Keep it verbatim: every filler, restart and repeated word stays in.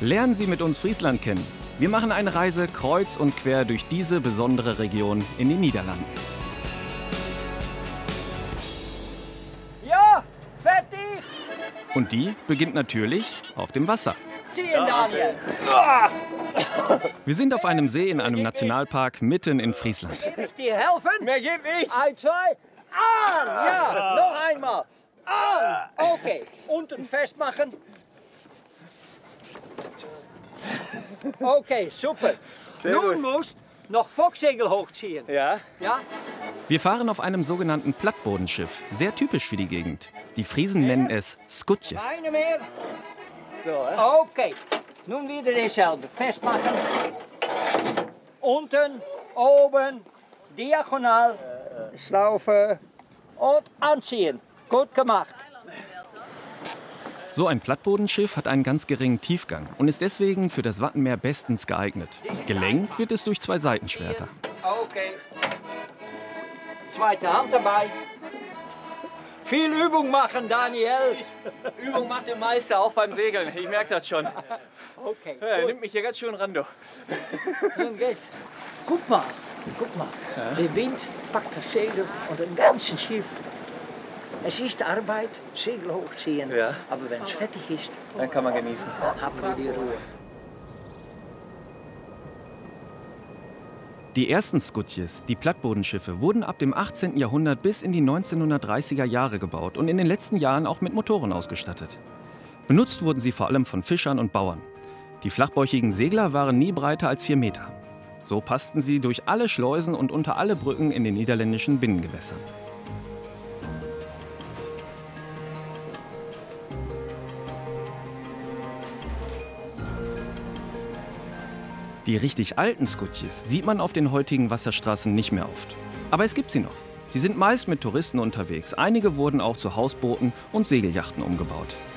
Lernen Sie mit uns Friesland kennen. Wir machen eine Reise kreuz und quer durch diese besondere Region in den Niederlanden. Ja, fertig! Und die beginnt natürlich auf dem Wasser. Ziehen, Daniel! Wir sind auf einem See in einem Nationalpark mitten in Friesland. Kann ich dir helfen? Mehr geht nicht. Ein, zwei, an! Ja, noch einmal. An! Okay, unten festmachen. Okay, super. Nun musst noch Focksegel hochziehen. Ja? Ja? Wir fahren auf einem sogenannten Plattbodenschiff, sehr typisch für die Gegend. Die Friesen nennen es Skutje. Keine mehr. So, hè? Okay, nun wieder dasselbe. Festmachen. Unten, oben, diagonal, slaufen und anziehen. Gut gemacht. So ein Plattbodenschiff hat einen ganz geringen Tiefgang und ist deswegen für das Wattenmeer bestens geeignet. Gelenkt wird es durch zwei Seitenschwerter. Okay. Zweite Hand dabei. Viel Übung machen, Daniel. Übung macht der Meister, auch beim Segeln. Ich merke das schon. Okay, Ja, er gut. nimmt mich hier ganz schön ran, doch. Nun geht's. Guck mal, guck mal. Der Wind packt das Segel und den ganzen Schiff. Es ist Arbeit, Segel hochziehen. Ja. Aber wenn es fertig ist, Dann kann man genießen. dann haben wir die Ruhe. Die ersten Skutjes, die Plattbodenschiffe, wurden ab dem achtzehnten Jahrhundert bis in die neunzehnhundertdreißiger Jahre gebaut und in den letzten Jahren auch mit Motoren ausgestattet. Benutzt wurden sie vor allem von Fischern und Bauern. Die flachbäuchigen Segler waren nie breiter als vier Meter. So passten sie durch alle Schleusen und unter alle Brücken in den niederländischen Binnengewässern. Die richtig alten Skutjes sieht man auf den heutigen Wasserstraßen nicht mehr oft. Aber es gibt sie noch. Sie sind meist mit Touristen unterwegs. Einige wurden auch zu Hausbooten und Segelyachten umgebaut.